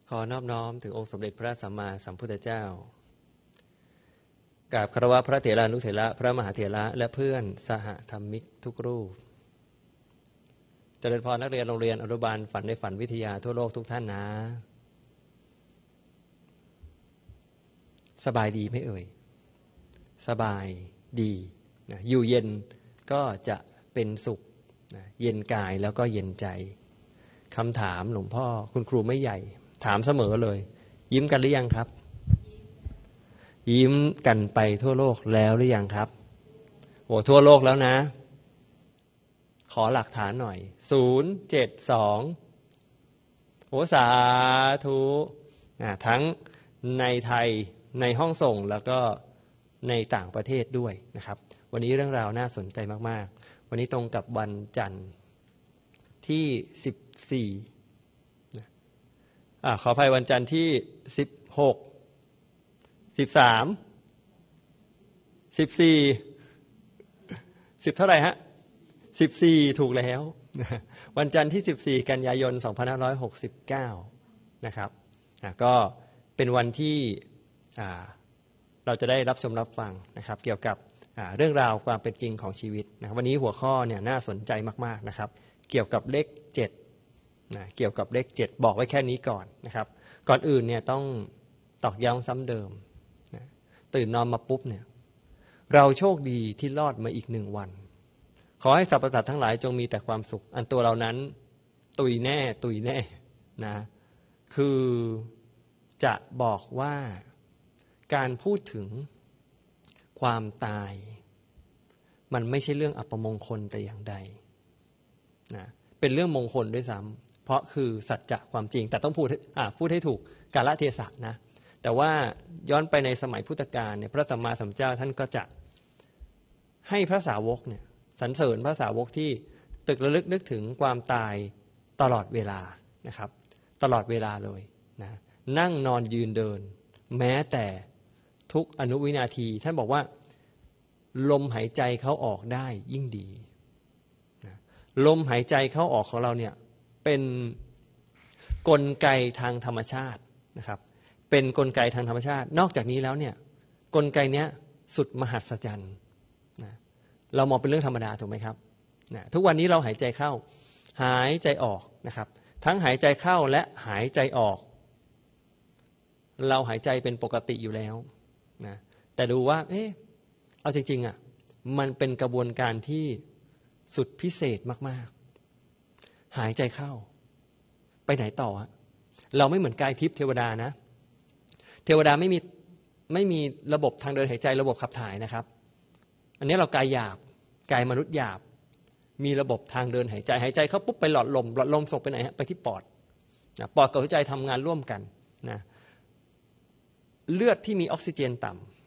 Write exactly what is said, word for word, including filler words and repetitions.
ขอนอบน้อมถึงองค์สมเด็จพระสัมมาสัมพุทธเจ้ากราบคารวะพระเถรานุเถระพระมหาเถระและเพื่อนสหธรรมิกทุกรูปเจริญพรนักเรียนโรงเรียนอนุบาลฝันในฝันวิทยาทั่วโลกทุกท่านนะสบายดีไหมเอ่ยสบายดีนะอยู่เย็นก็จะเป็นสุขนะเย็นกายแล้วก็เย็นใจคำถามหลวงพ่อคุณครูไม่ใหญ่ถามเสมอเลยยิ้มกันหรือยังครับยิ้มกันไปทั่วโลกแล้วหรือยังครับโอ้ทั่วโลกแล้วนะขอหลักฐานหน่อยศูนย์เจ็ดสองโอ้สาธุนะทั้งในไทยในห้องส่งแล้วก็ในต่างประเทศด้วยนะครับวันนี้เรื่องราวน่าสนใจมากๆวันนี้ตรงกับวันจันทร์ที่สิบสี่อ่าขออภัยวันจันทร์ที่สิบหก สิบสาม สิบสี่ สิบเท่าไหร่ฮะสิบสี่ถูกแล้ววันจันทร์ที่สิบสี่กันยายนสองพันห้าร้อยหกสิบเก้านะครับอ่าก็เป็นวันที่อ่าเราจะได้รับชมรับฟังนะครับเกี่ยวกับอ่าเรื่องราวความเป็นจริงของชีวิตนะวันนี้หัวข้อเนี่ยน่าสนใจมากๆนะครับเกี่ยวกับเลขเจ็ดนะเกี่ยวกับเลขเจ็ดบอกไว้แค่นี้ก่อนนะครับก่อนอื่นเนี่ยต้องตอกย้ำซ้ำเดิมนะตื่นนอนมาปุ๊บเนี่ยเราโชคดีที่รอดมาอีกหนึ่งวันขอให้สรรพสัตว์ทั้งหลายจงมีแต่ความสุขอันตัวเรานั้นตุยแน่ตุยแน่นะคือจะบอกว่าการพูดถึงความตายมันไม่ใช่เรื่องอัปมงคลแต่อย่างใดนะเป็นเรื่องมงคลด้วยซ้ำเพราะคือสัจจะความจริงแต่ต้องพูดอ่าพูดให้ถูกกาลเทศะนะแต่ว่าย้อนไปในสมัยพุทธกาลเนี่ยพระสัมมาสัมพุทธเจ้าท่านก็จะให้พระสาวกเนี่ยสรรเสริญพระสาวกที่ตึกระลึกนึกถึงความตายตลอดเวลานะครับตลอดเวลาเลยนะนั่งนอนยืนเดินแม้แต่ทุกอนุวินาทีท่านบอกว่าลมหายใจเข้าออกได้ยิ่งดีนะลมหายใจเข้าออกของเราเนี่ยเป็นกลไกทางธรรมชาตินะครับเป็นกลไกทางธรรมชาตินอกจากนี้แล้วเนี่ยกลไกเนี้ยสุดมหัศจรรย์นะเรามองเป็นเรื่องธรรมดาถูกไหมครับนะทุกวันนี้เราหายใจเข้าหายใจออกนะครับทั้งหายใจเข้าและหายใจออกเราหายใจเป็นปกติอยู่แล้วนะแต่ดูว่าเอ๊ะเอาจริงๆอ่ะมันเป็นกระบวนการที่สุดพิเศษมากๆหายใจเข้าไปไหนต่อฮะเราไม่เหมือนกายทิพย์เทวดานะเทวดาไม่มีไม่มีระบบทางเดินหายใจระบบขับถ่ายนะครับอันนี้เรากายหยาบกายมนุษย์หยาบมีระบบทางเดินหายใจหายใจเข้าปุ๊บไปหลอดลมหลอดลมส่งไปไหนฮะไปที่ปอดนะปอดกับหัวใจทำงานร่วมกันนะเลือดที่มีออกซิเจนต่